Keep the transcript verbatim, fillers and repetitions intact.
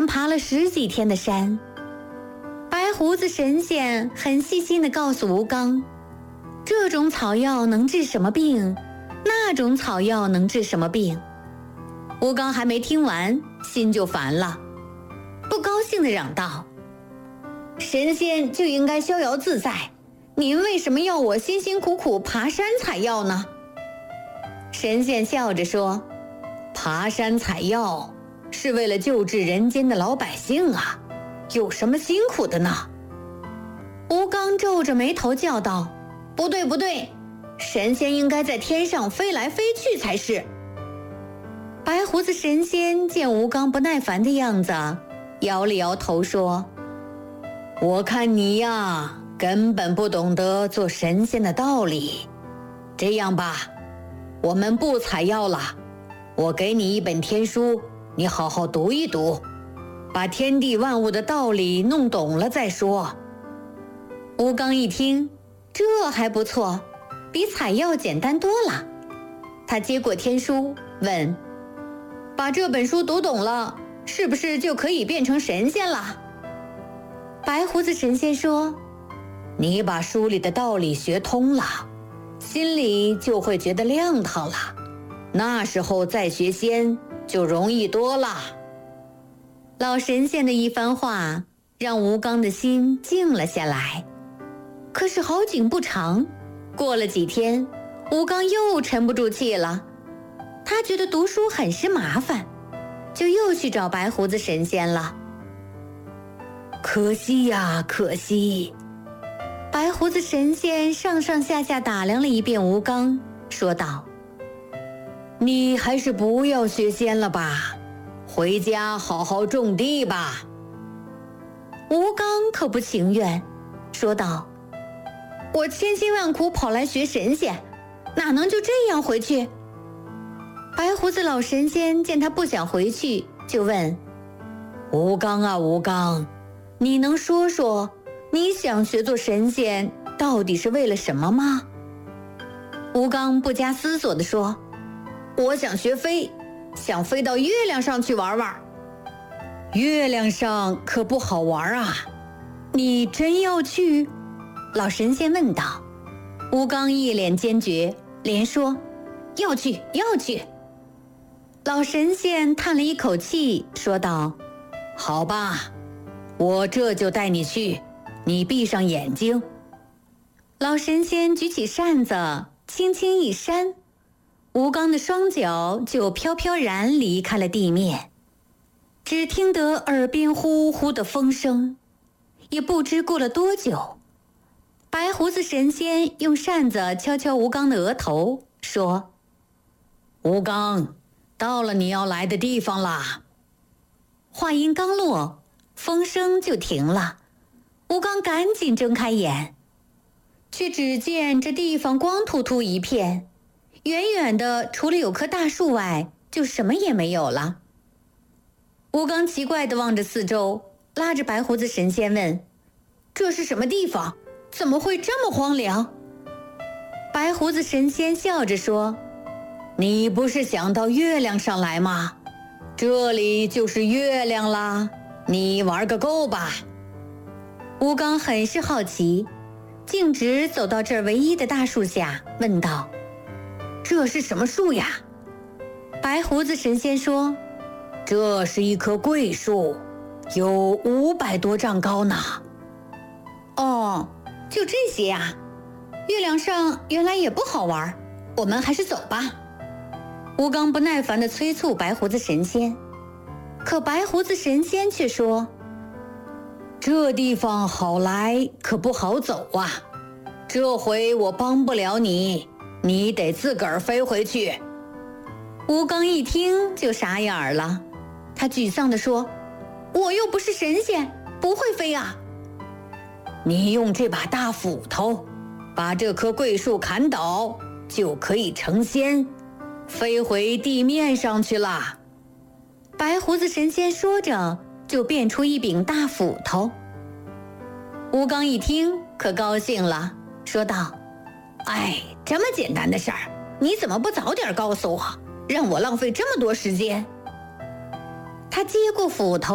连爬了十几天的山。白胡子神仙很细心地告诉吴刚，这种草药能治什么病，那种草药能治什么病。吴刚还没听完，心就烦了，不高兴地嚷道：神仙就应该逍遥自在，您为什么要我辛辛苦苦爬山采药呢？神仙笑着说：爬山采药是为了救治人间的老百姓啊，有什么辛苦的呢？吴刚皱着眉头叫道：不对不对，神仙应该在天上飞来飞去才是。白胡子神仙见吴刚不耐烦的样子，摇了摇头说：我看你呀，根本不懂得做神仙的道理。这样吧，我们不采药了，我给你一本天书，你好好读一读，把天地万物的道理弄懂了再说。吴刚一听，这还不错，比采药简单多了。他接过天书，问：把这本书读懂了，是不是就可以变成神仙了？白胡子神仙说：你把书里的道理学通了，心里就会觉得亮堂了，那时候再学仙就容易多了。老神仙的一番话让吴刚的心静了下来。可是好景不长，过了几天，吴刚又沉不住气了。他觉得读书很是麻烦，就又去找白胡子神仙了。可惜呀，可惜！白胡子神仙上上下下打量了一遍吴刚，说道：你还是不要学仙了吧，回家好好种地吧。吴刚可不情愿，说道：我千辛万苦跑来学神仙，哪能就这样回去？白胡子老神仙见他不想回去，就问：吴刚啊吴刚，你能说说你想学做神仙到底是为了什么吗？吴刚不加思索地说：我想学飞，想飞到月亮上去玩玩。月亮上可不好玩啊，你真要去？老神仙问道。吴刚一脸坚决，连说：要去要去。老神仙叹了一口气，说道：好吧，我这就带你去，你闭上眼睛。老神仙举起扇子，轻轻一扇，吴刚的双脚就飘飘然离开了地面。只听得耳边呼呼的风声，也不知过了多久，白胡子神仙用扇子敲敲吴刚的额头，说：吴刚，到了你要来的地方啦。话音刚落，风声就停了。吴刚赶紧睁开眼，却只见这地方光秃秃一片，远远的除了有棵大树外，就什么也没有了。吴刚奇怪地望着四周，拉着白胡子神仙问：这是什么地方？怎么会这么荒凉？白胡子神仙笑着说：你不是想到月亮上来吗？这里就是月亮啦，你玩个够吧。吴刚很是好奇，径直走到这儿唯一的大树下，问道：这是什么树呀？白胡子神仙说：这是一棵桂树，有五百多丈高呢。哦，就这些呀？月亮上原来也不好玩，我们还是走吧。吴刚不耐烦地催促白胡子神仙，可白胡子神仙却说：这地方好来可不好走啊，这回我帮不了你，你得自个儿飞回去。吴刚一听就傻眼了，他沮丧地说：我又不是神仙，不会飞啊。你用这把大斧头把这棵桂树砍倒，就可以成仙，飞回地面上去了。白胡子神仙说着，就变出一柄大斧头。吴刚一听可高兴了，说道：哎，这么简单的事儿，你怎么不早点告诉我，让我浪费这么多时间？他接过斧头